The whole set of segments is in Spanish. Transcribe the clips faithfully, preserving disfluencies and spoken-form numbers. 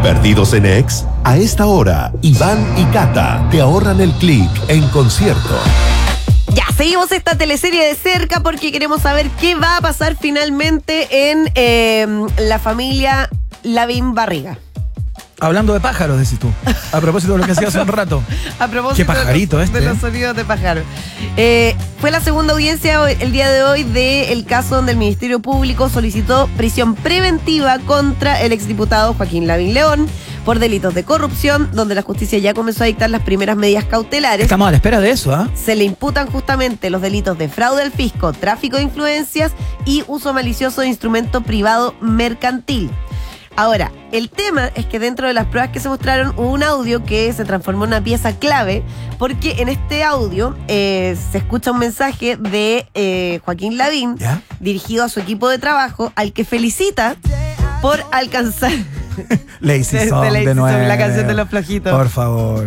¿Perdidos en Ex? A esta hora, Iván y Cata te ahorran el clic en concierto. Ya, seguimos esta teleserie de cerca porque queremos saber qué va a pasar finalmente en eh, la familia Lavín Barriga. Hablando de pájaros, decís tú. A propósito de lo que hacía hace un rato. A propósito Qué pajarito de, este. de los sonidos de pájaro. Eh, fue la segunda audiencia hoy, el día de hoy del caso donde el Ministerio Público solicitó prisión preventiva contra el exdiputado Joaquín Lavín León por delitos de corrupción, donde la justicia ya comenzó a dictar las primeras medidas cautelares. Estamos a la espera de eso, ¿ah? ¿eh? Se le imputan justamente los delitos de fraude al fisco, tráfico de influencias y uso malicioso de instrumento privado mercantil. Ahora, el tema es que dentro de las pruebas que se mostraron hubo un audio que se transformó en una pieza clave, porque en este audio eh, se escucha un mensaje de eh, Joaquín Lavín, ¿ya?, dirigido a su equipo de trabajo, al que felicita por alcanzar... Lazy Song de, de, de nuevo. la canción de los flojitos. Por favor.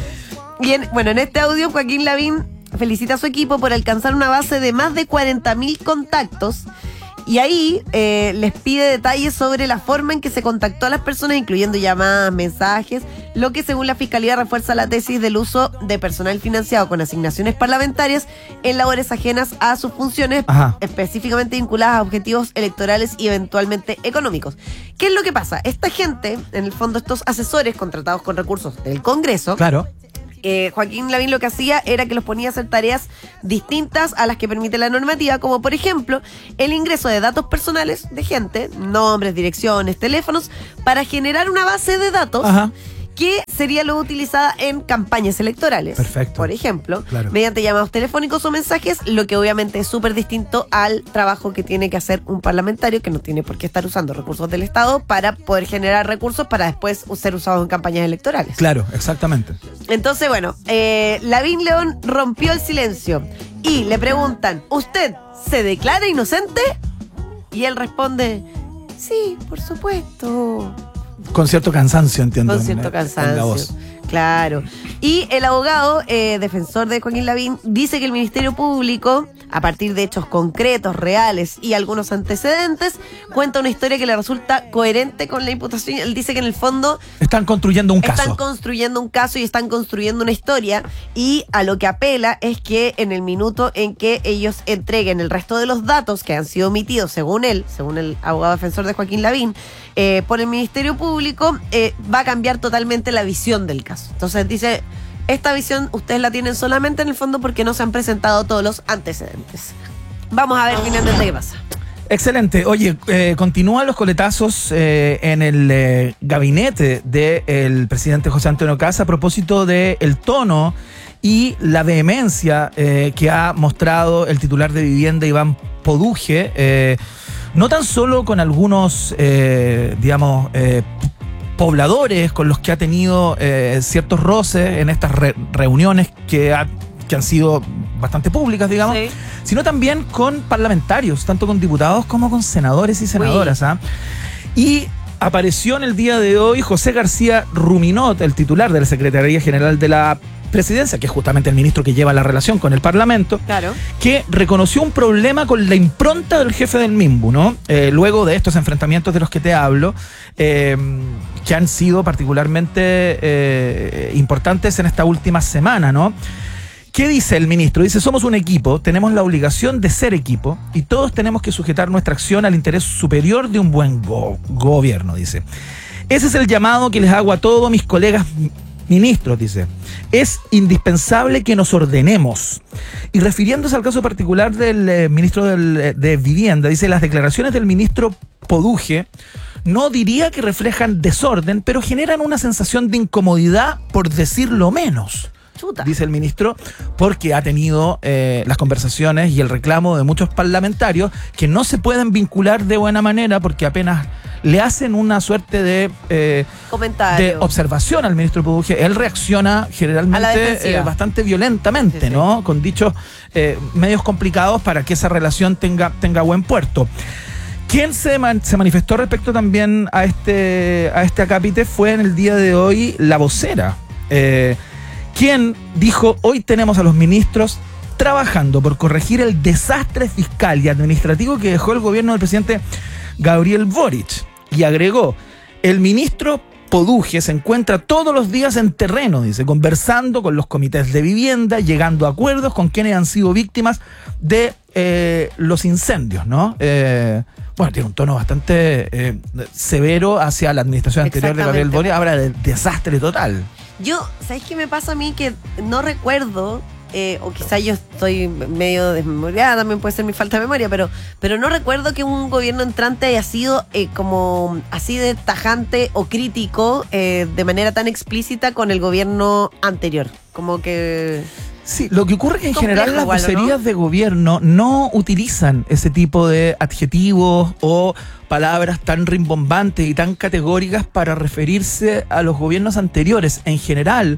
Y en, bueno, en este audio Joaquín Lavín felicita a su equipo por alcanzar una base de más de cuarenta mil contactos. Y ahí eh, les pide detalles sobre la forma en que se contactó a las personas, incluyendo llamadas, mensajes, lo que según la Fiscalía refuerza la tesis del uso de personal financiado con asignaciones parlamentarias en labores ajenas a sus funciones, Ajá. específicamente vinculadas a objetivos electorales y eventualmente económicos. ¿Qué es lo que pasa? Esta gente, en el fondo estos asesores contratados con recursos del Congreso, claro. Eh, Joaquín Lavín lo que hacía era que los ponía a hacer tareas distintas a las que permite la normativa, como por ejemplo el ingreso de datos personales de gente, nombres, direcciones, teléfonos, para generar una base de datos. Ajá. Que sería luego utilizada en campañas electorales. Perfecto. Por ejemplo, claro. mediante llamados telefónicos o mensajes, lo que obviamente es súper distinto al trabajo que tiene que hacer un parlamentario, que no tiene por qué estar usando recursos del Estado para poder generar recursos para después ser usados en campañas electorales. Claro, exactamente. Entonces, bueno, eh, Lavín León rompió el silencio y le preguntan, ¿usted se declara inocente? Y él responde, sí, por supuesto. Con cierto cansancio, entiendo. Con cierto en, cansancio. en la voz. Claro. Y el abogado, eh, defensor de Joaquín Lavín, dice que el Ministerio Público, a partir de hechos concretos, reales y algunos antecedentes, cuenta una historia que le resulta coherente con la imputación. Él dice que en el fondo... Están construyendo un caso. Están construyendo un caso y están construyendo una historia, y a lo que apela es que en el minuto en que ellos entreguen el resto de los datos que han sido omitidos, según él, según el abogado defensor de Joaquín Lavín, eh, por el Ministerio Público, eh, va a cambiar totalmente la visión del caso. Entonces dice, esta visión ustedes la tienen solamente en el fondo porque no se han presentado todos los antecedentes. Vamos a ver finalmente qué pasa. Excelente. Oye, eh, continúan los coletazos eh, en el eh, gabinete del presidente José Antonio Kast a propósito del tono y la vehemencia eh, que ha mostrado el titular de Vivienda, Iván Poduje, eh, no tan solo con algunos, eh, digamos, eh, pobladores con los que ha tenido eh, ciertos roces en estas re- reuniones que, ha, que han sido bastante públicas, digamos, sí, sino también con parlamentarios, tanto con diputados como con senadores y senadoras. ¿ah? Y apareció en el día de hoy José García Ruminot, el titular de la Secretaría General de la Presidencia, que es justamente el ministro que lleva la relación con el Parlamento, claro, que reconoció un problema con la impronta del jefe del MIMBU, ¿no? Eh, luego de estos enfrentamientos de los que te hablo, eh, que han sido particularmente eh, importantes en esta última semana, ¿no? ¿Qué dice el ministro? Dice, somos un equipo, tenemos la obligación de ser equipo y todos tenemos que sujetar nuestra acción al interés superior de un buen go- gobierno, dice. Ese es el llamado que les hago a todos mis colegas ministros, dice. Es indispensable que nos ordenemos. Y refiriéndose al caso particular del eh, ministro del, de Vivienda, dice, las declaraciones del ministro Poduje no diría que reflejan desorden, pero generan una sensación de incomodidad, por decirlo menos. Chuta. Dice el ministro, porque ha tenido eh, las conversaciones y el reclamo de muchos parlamentarios que no se pueden vincular de buena manera porque apenas le hacen una suerte de, eh, de observación al ministro Poduje. Él reacciona generalmente eh, bastante violentamente, sí, sí. ¿no? Con dichos eh, medios complicados para que esa relación tenga, tenga buen puerto. Quien se, man, se manifestó respecto también a este, a este acápite fue en el día de hoy la vocera, eh, quien dijo, hoy tenemos a los ministros trabajando por corregir el desastre fiscal y administrativo que dejó el gobierno del presidente Gabriel Boric. Y agregó, el ministro Poduje se encuentra todos los días en terreno, dice, conversando con los comités de vivienda, llegando a acuerdos con quienes han sido víctimas de eh, los incendios, ¿no? Eh, bueno, tiene un tono bastante eh, severo hacia la administración anterior de Gabriel Boric, habla de desastre total. Yo, ¿sabéis qué me pasa a mí? Que no recuerdo, eh, o quizá yo estoy medio desmemoriada, también puede ser mi falta de memoria, pero, pero no recuerdo que un gobierno entrante haya sido eh, como así de tajante o crítico eh, de manera tan explícita con el gobierno anterior. Como que... Sí, lo que ocurre es que en Complejo general las igual, vocerías ¿no? de gobierno no utilizan ese tipo de adjetivos o palabras tan rimbombantes y tan categóricas para referirse a los gobiernos anteriores. En general,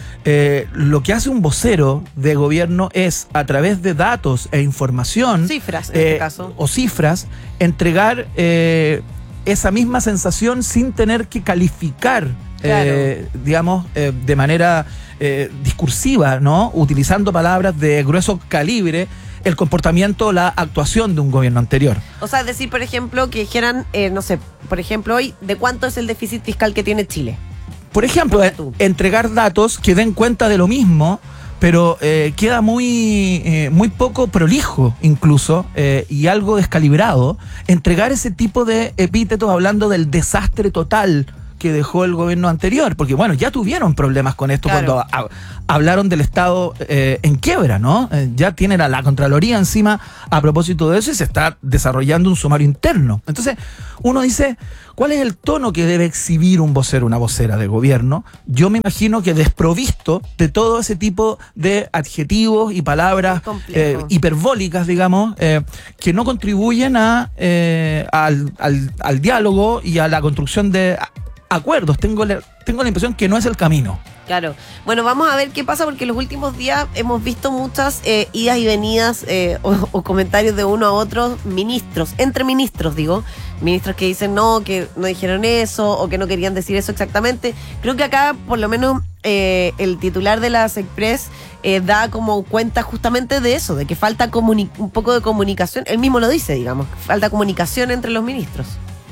eh, lo que hace un vocero de gobierno es, a través de datos e información, Cifras, en eh, este caso. o cifras, entregar eh, esa misma sensación sin tener que calificar, Claro. eh, digamos, eh, de manera eh, discursiva, ¿no? Utilizando palabras de grueso calibre, el comportamiento o la actuación de un gobierno anterior. O sea, decir, por ejemplo, que dijeran, eh, no sé, por ejemplo, hoy, ¿de cuánto es el déficit fiscal que tiene Chile? Por ejemplo, eh, entregar datos que den cuenta de lo mismo, pero eh, queda muy, eh, muy poco prolijo incluso, eh, y algo descalibrado, entregar ese tipo de epítetos hablando del desastre total que dejó el gobierno anterior, porque bueno, ya tuvieron problemas con esto. Claro. Cuando a, hablaron del Estado eh, en quiebra, ¿no? Eh, ya tienen a la Contraloría encima a propósito de eso y se está desarrollando un sumario interno. Entonces, uno dice, ¿cuál es el tono que debe exhibir un vocero, una vocera de gobierno? Yo me imagino que desprovisto de todo ese tipo de adjetivos y palabras eh, hiperbólicas, digamos, eh, que no contribuyen a, eh, al, al, al diálogo y a la construcción de acuerdos. Tengo la, tengo la impresión que no es el camino. Claro. Bueno, vamos a ver qué pasa, porque en los últimos días hemos visto muchas eh, idas y venidas eh, o, o comentarios de uno a otro, ministros, entre ministros, digo, ministros que dicen no, que no dijeron eso o que no querían decir eso exactamente. Creo que acá, por lo menos, eh, el titular de la SECPRES eh, da como cuenta justamente de eso, de que falta comuni- un poco de comunicación. Él mismo lo dice, digamos, falta comunicación entre los ministros.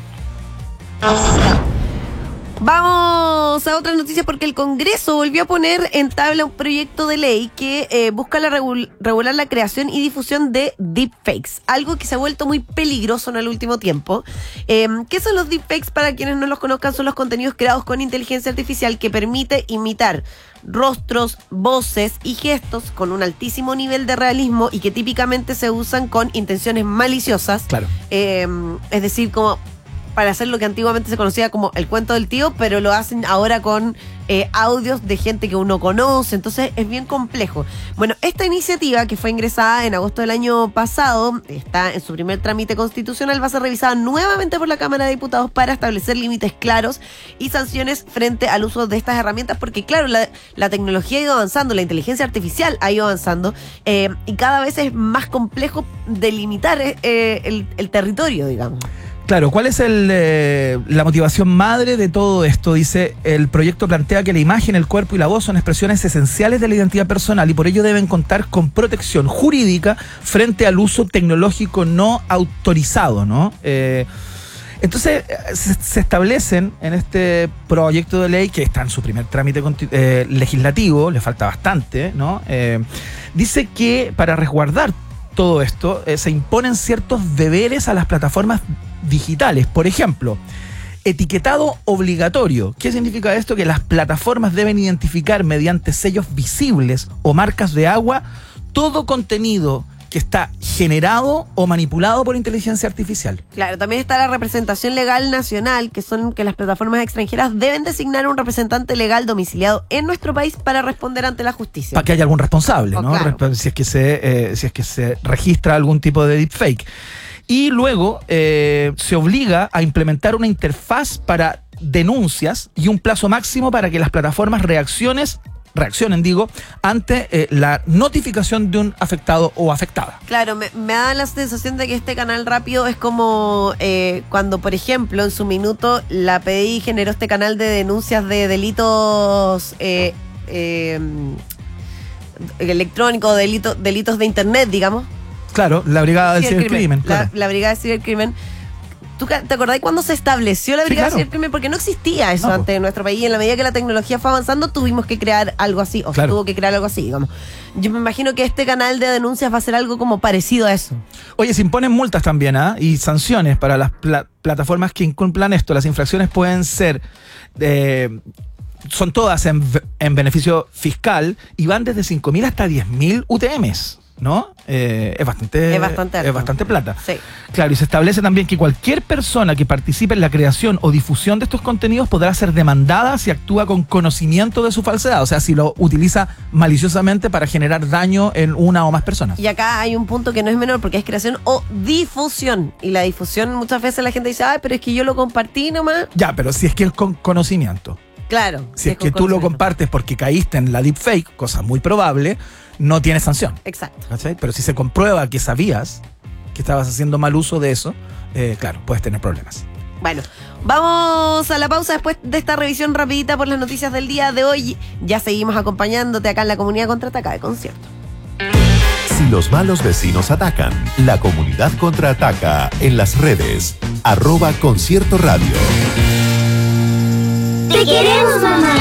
Vamos a otras noticias, porque el Congreso volvió a poner en tabla un proyecto de ley que eh, busca la regul- regular la creación y difusión de deepfakes, algo que se ha vuelto muy peligroso en el último tiempo. Eh, ¿Qué son los deepfakes? Para quienes no los conozcan, son los contenidos creados con inteligencia artificial que permite imitar rostros, voces y gestos con un altísimo nivel de realismo y que típicamente se usan con intenciones maliciosas. Claro. Eh, es decir, como para hacer lo que antiguamente se conocía como el cuento del tío, pero lo hacen ahora con eh, audios de gente que uno conoce, entonces es bien complejo. Bueno, esta iniciativa, que fue ingresada en agosto del año pasado, está en su primer trámite constitucional, va a ser revisada nuevamente por la Cámara de Diputados para establecer límites claros y sanciones frente al uso de estas herramientas, porque claro, la, la tecnología ha ido avanzando, la inteligencia artificial ha ido avanzando, eh, y cada vez es más complejo delimitar eh, el, el territorio, digamos. Claro, ¿cuál es el, eh, la motivación madre de todo esto? Dice, el proyecto plantea que la imagen, el cuerpo y la voz son expresiones esenciales de la identidad personal y por ello deben contar con protección jurídica frente al uso tecnológico no autorizado, ¿no? Eh, entonces, se, se establecen en este proyecto de ley, que está en su primer trámite eh, legislativo, le falta bastante, ¿no? Eh, dice que para resguardar todo esto, eh, se imponen ciertos deberes a las plataformas digitales. Por ejemplo, etiquetado obligatorio. ¿Qué significa esto? Que las plataformas deben identificar mediante sellos visibles o marcas de agua todo contenido que está generado o manipulado por inteligencia artificial. Claro, también está la representación legal nacional, que son que las plataformas extranjeras deben designar un representante legal domiciliado en nuestro país para responder ante la justicia. Para que haya algún responsable, oh, ¿no? Claro. Si es que se, eh, si es que se registra algún tipo de deepfake. Y luego eh, se obliga a implementar una interfaz para denuncias y un plazo máximo para que las plataformas reacciones, reaccionen, digo, ante eh, la notificación de un afectado o afectada. Claro, me, me da la sensación de que este canal rápido es como eh, cuando, por ejemplo, en su minuto la P D I generó este canal de denuncias de delitos eh, eh, electrónicos, delito, delitos de internet, digamos. Claro, la Brigada del Cibercrimen. La, Claro. la Brigada de Cibercrimen. ¿Tú te acordás cuando se estableció la Sí, Brigada claro. Cibercrimen? Porque no existía eso No, antes en nuestro país. Y en la medida que la tecnología fue avanzando, tuvimos que crear algo así. O Claro. se tuvo que crear algo así, digamos. Yo me imagino que este canal de denuncias va a ser algo como parecido a eso. Oye, se imponen multas también, ¿ah? Y sanciones para las pla- plataformas que incumplan esto. Las infracciones pueden ser, eh, son todas en, v- en beneficio fiscal y van desde cinco mil hasta diez mil U T Ms, ¿no? Eh, es bastante, Es bastante alto. es bastante plata. Sí. Claro, y se establece también que cualquier persona que participe en la creación o difusión de estos contenidos podrá ser demandada si actúa con conocimiento de su falsedad, o sea, si lo utiliza maliciosamente para generar daño en una o más personas. Y acá hay un punto que no es menor porque es creación o difusión. Y la difusión muchas veces la gente dice, ay, pero es que yo lo compartí nomás. Ya, pero si es que es con conocimiento. Claro. Si es con que tú lo conocimiento. compartes porque caíste en la deepfake, cosa muy probable, no tienes sanción. Exacto. ¿Cachai? Pero si se comprueba que sabías que estabas haciendo mal uso de eso, eh, claro, puedes tener problemas. Bueno, vamos a la pausa después de esta revisión rapidita por las noticias del día de hoy. Ya seguimos acompañándote acá en la Comunidad Contraataca de Concierto. Si los malos vecinos atacan, la comunidad contraataca en las redes. Arroba Concierto Radio. ¡Te queremos, mamá!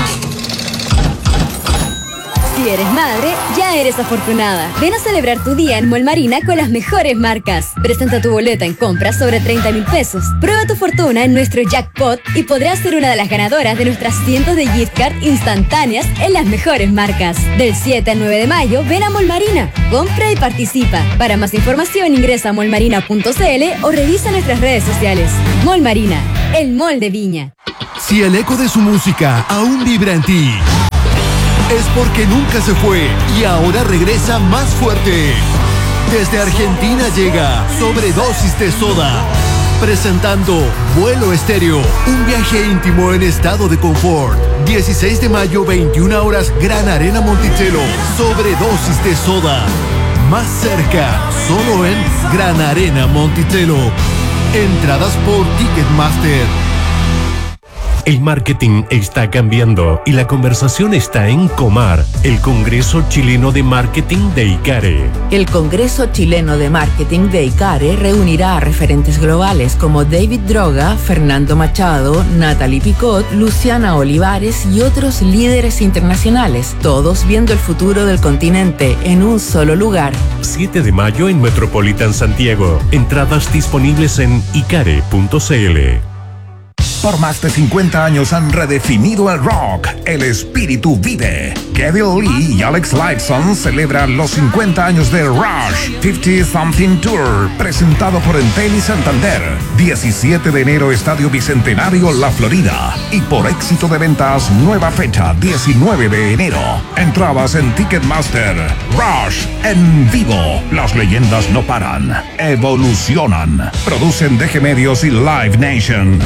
Si eres madre, ya eres afortunada. Ven a celebrar tu día en Mall Marina con las mejores marcas. Presenta tu boleta en compras sobre treinta mil pesos. Prueba tu fortuna en nuestro jackpot y podrás ser una de las ganadoras de nuestras cientos de gift card instantáneas en las mejores marcas. Del siete al nueve de mayo, ven a Mall Marina. Compra y participa. Para más información ingresa a mall marina punto c l o revisa nuestras redes sociales. Mall Marina, el mall de Viña. Si el eco de su música aún vibra en ti, es porque nunca se fue y ahora regresa más fuerte. Desde Argentina llega Sobredosis de Soda, presentando Vuelo Estéreo, un viaje íntimo en estado de confort. dieciséis de mayo, veintiuna horas, Gran Arena Monticello. Sobredosis de Soda, más cerca, solo en Gran Arena Monticello. Entradas por Ticketmaster. El marketing está cambiando y la conversación está en Comar, el Congreso Chileno de Marketing de ICARE. El Congreso Chileno de Marketing de ICARE reunirá a referentes globales como David Droga, Fernando Machado, Natalie Picot, Luciana Olivares y otros líderes internacionales, todos viendo el futuro del continente en un solo lugar. siete de mayo en Metropolitan Santiago. Entradas disponibles en icare punto c l. Por más de cincuenta años han redefinido el rock. El espíritu vive. Kevin Lee y Alex Lifeson celebran los cincuenta años de Rush cincuenta Something Tour, presentado por Entel y Santander. diecisiete de enero, Estadio Bicentenario, La Florida. Y por éxito de ventas, nueva fecha, diecinueve de enero. Entradas en Ticketmaster. Rush en vivo. Las leyendas no paran. Evolucionan. Producen D G Medios y Live Nation.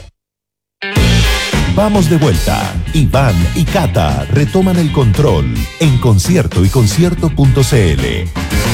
Vamos de vuelta. Iván y Cata retoman el control en concierto y concierto punto c l.